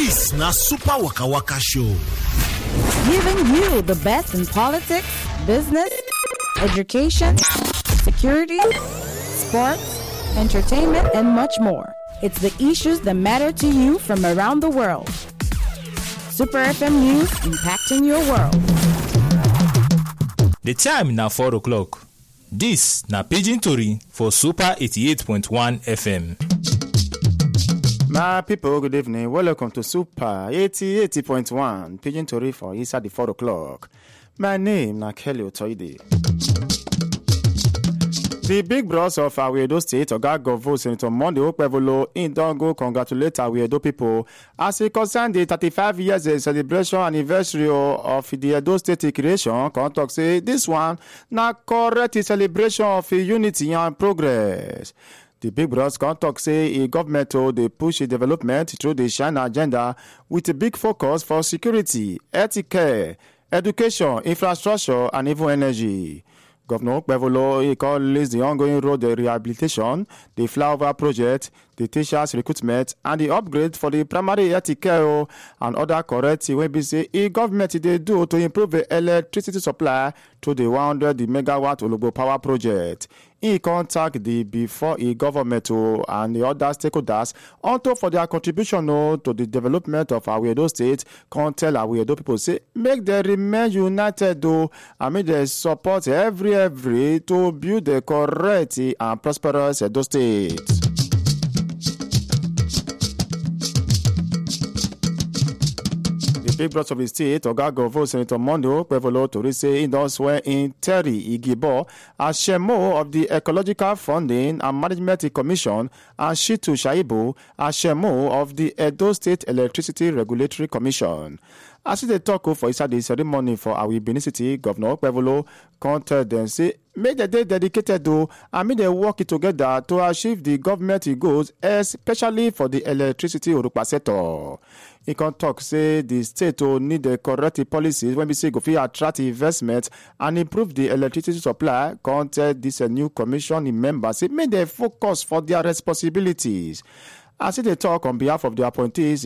This na Super Waka Waka Show. Giving you the best in politics, business, education, security, sports, entertainment, and much more. It's the issues that matter to you from around the world. Super FM News, impacting your world. The time na 4 o'clock. This na Pidgin Tori for Super 88.1 FM. My people, good evening. Welcome to Super 80.1 Pidgin Tori for inside the 4 o'clock. My name na Kelly Otoide. The big bros of our Edo State, Oga Govo, Senator Monday Okpevolo, in don go congratulate our Edo people as it concern the 35 years celebration anniversary of the Edo State creation. Come talk say this one na correct celebration of unity and progress. The big bros come talk say a government they push development through the Shine agenda with a big focus for security, healthcare, education, infrastructure, and even energy. Governor Okpevolo calls the ongoing road rehabilitation, the flyover project, the teachers recruitment, and the upgrade for the primary health care and other correct wey be say government they do to improve the electricity supply to the 100 megawatt Ologbo power project. He contact the before government and the other stakeholders onto for their contribution to the development of our Edo State. Can't tell our Edo people say make them remain united and make them support every to build the correct and prosperous Edo State. Big Bros of the state, Oga Govo, Senator Mondo Okpevolo to say in those were in Terry Igibo as Shemo of the Ecological Funding and Management Commission and Shitu Shaibu as Shemo of the Edo State Electricity Regulatory Commission. As they talk for inside the ceremony for our Benin City, Governor Okpevolo counted them say make the day dedicated and make them work together to achieve the government goals, especially for the electricity Orupa sector. He can talk say the state need the correct policies when we say go fit attract investment and improve the electricity supply. Counted this new commission members say make them focus for their responsibilities. As they talk on behalf of the appointees,